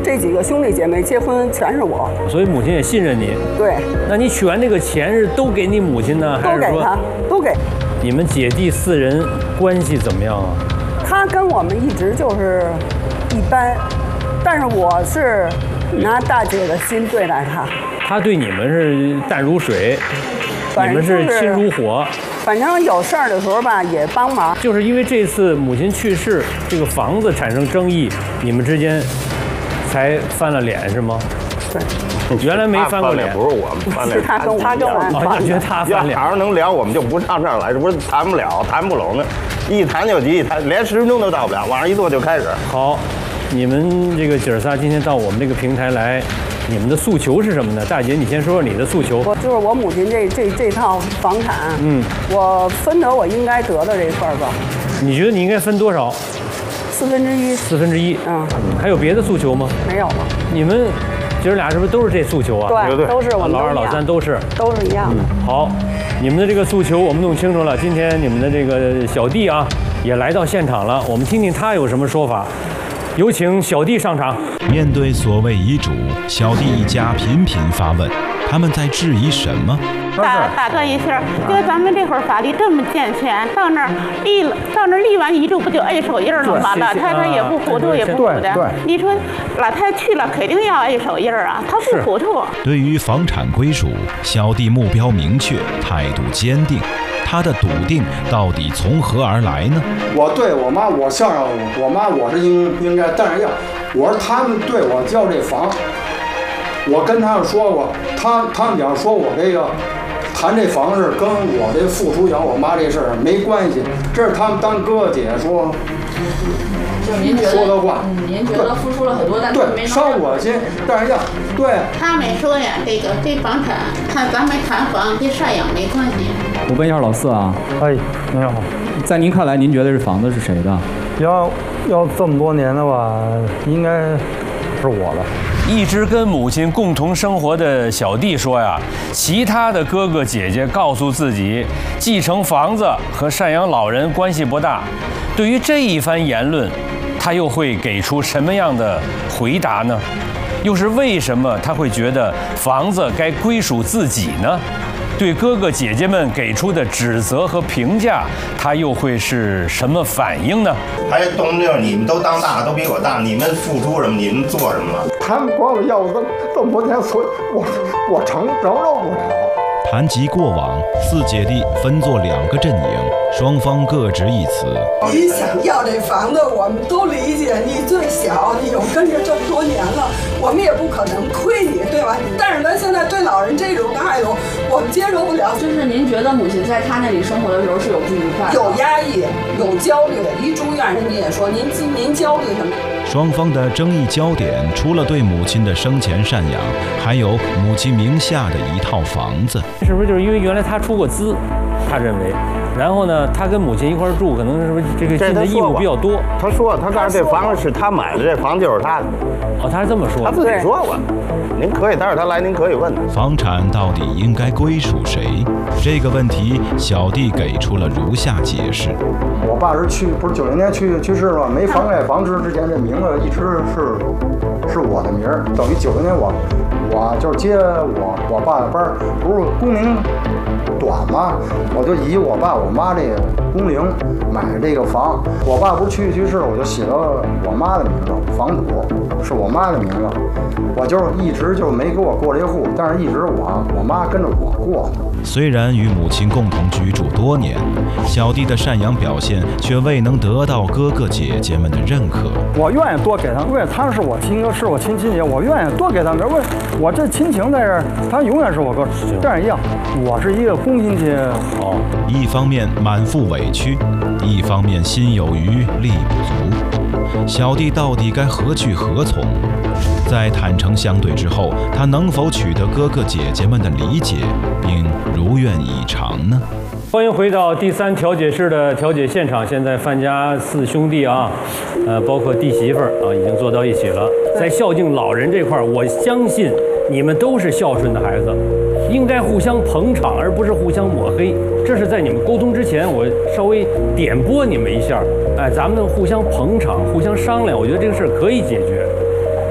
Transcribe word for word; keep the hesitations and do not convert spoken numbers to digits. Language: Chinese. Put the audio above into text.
这几个兄弟姐妹结婚全是我， 所以母亲也信任你。 对。 那你取完这个钱是都给你母亲呢，还是说？ 都给他，都给。 你们姐弟四人关系怎么样啊？ 他跟我们一直就是一般，但是我是拿大姐的心对待他。 他对你们是淡如水，你们是亲如火。 反正有事儿的时候吧，也帮忙。 就是因为这次母亲去世，这个房子产生争议，你们之间才翻了脸是吗？ 对。 原来没翻过脸， 不是我们翻脸， 是他跟他跟我们翻脸。觉得他翻脸。 要好好能聊，我们就不上这儿来，这不是谈不了，谈不拢呢。一谈就急，谈连十分钟都到不了，往上一坐就开始。 好，你们这个姐儿仨今天到我们这个平台来，你们的诉求是什么呢？大姐，你先说说你的诉求。 我就是我母亲这这这套房产，嗯，我分得我应该得的这份儿吧。 你觉得你应该分多少？ 四分之一。 四分之一。 嗯。 还有别的诉求吗？ 没有了。 你们姐儿俩是不是都是这诉求啊？ 对，都是我们老二、老三都是， 都是一样的。 嗯、好，你们的这个诉求我们弄清楚了。今天你们的这个小弟啊，也来到现场了，我们听听他有什么说法。有请小弟上场。 面对所谓遗嘱，小弟一家频频发问，他们在质疑什么？ 打打断一下，就咱们这会儿法律这么健全，到那儿立了，到那儿立完遗嘱不就摁手印了吗？老太太也不糊涂，也不糊的。你说老太太去了，肯定要摁手印啊，她不糊涂。 对于房产归属，小弟目标明确，态度坚定。他的笃定到底从何而来呢？ 我对我妈，我向上我妈，我是应应该，但是要我说他们对我交这房，我跟他们说过，他他们讲说我这个谈这房事跟我这付出养我妈这事儿没关系，这是他们当哥哥姐说。 就是您觉得说的话， 嗯，您觉得付出了很多，但是没伤我心，但是要对。 他们说呀，这个这房产，看咱们谈房跟赡养没关系。 我问一下老四啊， 哎，你好， 在您看来，您觉得这房子是谁的？ 要要这么多年的吧，应该是我的。 一直跟母亲共同生活的小弟说呀，其他的哥哥姐姐告诉自己，继承房子和赡养老人关系不大。对于这一番言论，他又会给出什么样的回答呢？又是为什么他会觉得房子该归属自己呢？对哥哥姐姐们给出的指责和评价，他又会是什么反应呢？ 还动静，你们都当大，都比我大，你们付出什么？你们做什么了？ 他们管我要我这这么多年，所以我我承承受不了。 谈及过往，四姐弟分作两个阵营，双方各执一词。 你想要这房子，我们都理解。你最小，你又跟着这么多年了，我们也不可能亏你，对吧？但是咱现在对老人这种态度，我们接受不了。 就是您觉得母亲在她那里生活的时候是有不愉快的， 有压抑，有焦虑。一住院，人家也说您您焦虑什么？ 双方的争议焦点，除了对母亲的生前赡养，还有母亲名下的一套房子。 是不是就是因为原来他出过资，他认为，然后呢，他跟母亲一块住，可能是不是这个尽的义务比较多？ 他说，他告诉这房子是他买的，这房就是他的。 哦，他是这么说的。 他自己说过。您可以，待会儿他来，您可以问他。 房产到底应该归属谁？这个问题，小弟给出了如下解释： 我爸是去，不是九零年去去世了，没房贷房之之前，这名字一直是是我的名儿，等于九零年我我就是接我我爸的班儿，不是工龄短嘛，我就以我爸我妈这个工龄买这个房。我爸不是去去世了，我就写了我妈的名字，房主是我妈的名字。我就是一直就没给我过这户，但是一直我我妈跟着我过。 虽然与母亲共同居住多年，小弟的赡养表现却未能得到哥哥姐姐们的认可。 我愿意多给他们，因为他是我亲哥，是我亲亲姐，我愿意多给他们。为我这亲情在这儿，他永远是我哥。但是一样，我是一个公亲戚。 好，一方面满腹委屈，一方面心有余力不足，小弟到底该何去何从？在坦诚相对之后，他能否取得哥哥姐姐们的理解，并如愿以偿呢？ 欢迎回到第三调解室的调解现场。现在范家四兄弟啊，呃，包括弟媳妇儿啊，已经坐到一起了。在孝敬老人这块儿，我相信你们都是孝顺的孩子，应该互相捧场，而不是互相抹黑。这是在你们沟通之前，我稍微点拨你们一下。哎，咱们互相捧场，互相商量，我觉得这个事儿可以解决。